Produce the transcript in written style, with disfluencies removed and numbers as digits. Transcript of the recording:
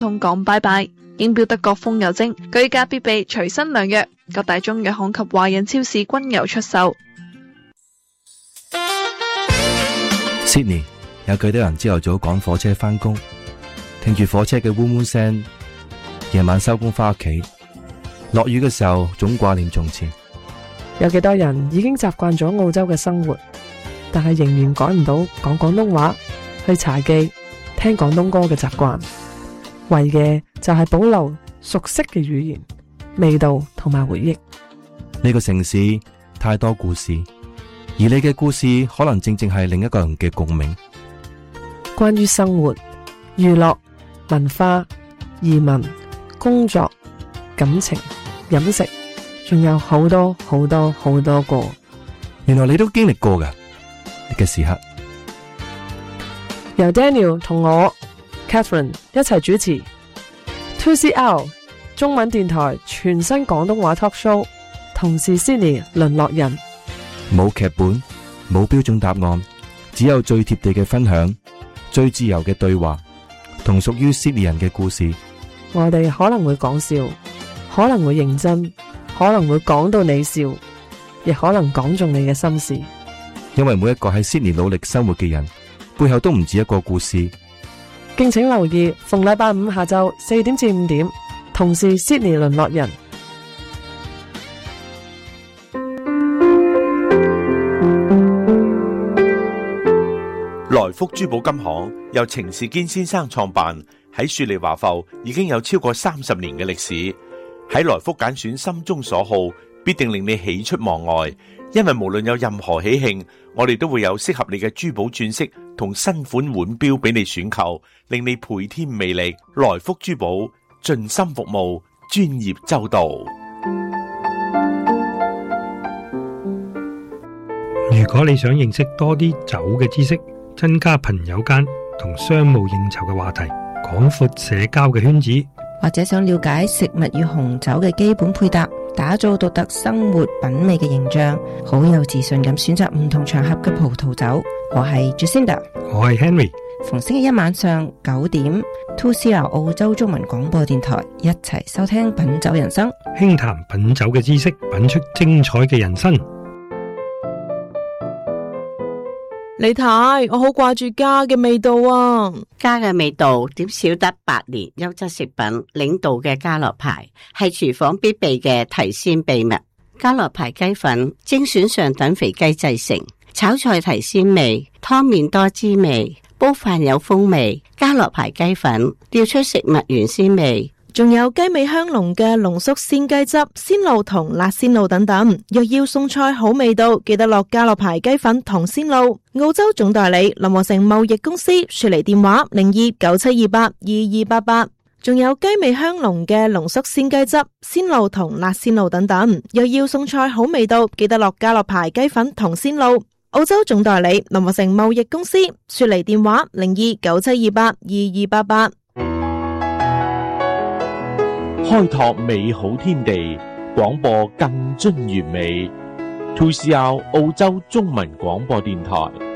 同講拜拜。英標德國風油精，居家必備，隨身良藥。各大中藥行及華人超市均有出售。 Sydney 有幾多人朝頭早趕火車返工，聽住火車嘅嗡嗡聲，夜晚收工返屋企。落雨嘅時候總掛念從前。 有幾多人已經習慣咗澳洲嘅生活，但係仍然改唔到講廣東話、去茶記、聽廣東歌嘅習慣。為嘅就係保留熟悉嘅語言、味道同埋回憶。 呢個城市太多故事，而你嘅故事可能正正係另一個人嘅共鳴。 關於生活、娛樂、文化、移民、工作、感情、飲食，仲有好多好多好多個。 原來你都經歷過㗎嘅時刻。 由 Daniel 同我 Catherine 一齊主持 2CR 中文電台全新廣東話 talk show， 同是 Sydney 淪落人。 冇劇本，冇標準答案，只有最貼地嘅分享，最自由嘅對話，同屬於 Sydney 人嘅故事。 我哋可能會講笑，可能會認真，可能會講到你笑，亦可能講中你嘅心事。 因為每一個喺 Sydney 努力生活嘅人，背後都唔止一個故事。 敬請留意，逢禮拜五下晝4點至5點，同是 Sydney 淪落人。 來福珠寶金行由程士堅先生創辦，喺雪梨華埠已經有超過30年嘅歷史。喺來福揀選心中所好，必定令你喜出望外。因為無論有任何喜慶，我哋都會有適合你嘅珠寶鑽飾同新款腕錶俾你選購，令你倍添魅力。來福珠寶盡心服務，專業周到。 如果你想認識多啲酒嘅知識，增加朋友間同商務應酬嘅話題，廣闊社交嘅圈子， 或者想了解食物與紅酒嘅基本配搭，打造獨特生活品味嘅形象，好有自信咁選擇唔同場合嘅葡萄酒。我係 Jacinda， 我係 Henry。 逢星期一晚上9點 2CR 澳洲中文廣播電台，一齊收聽品酒人生， 輕談品酒嘅知識，品出精彩嘅人生。 李太，我好掛住家嘅味道啊！ 家嘅味道點少得百年優質食品領導嘅家樂牌，係廚房必備嘅提鮮秘密。家樂牌雞粉精選上等肥雞製成，炒菜提鮮味，湯麵多滋味，煲飯有風味。家樂牌雞粉調出食物原鮮味。 仲有雞味香濃嘅濃縮鮮雞汁、鮮露同辣鮮露等等。若要餸菜好味道，記得落家樂牌雞粉同鮮露。澳洲總代理林和成貿易公司，雪梨電話0297282288。仲有雞味香濃嘅濃縮鮮雞汁、鮮露同辣鮮露等等。若要餸菜好味道，記得落家樂牌雞粉同鮮露。澳洲總代理林和成貿易公司，雪梨電話0297282288。 開拓美好天地，廣播更臻完美。2CR 澳洲中文廣播電台。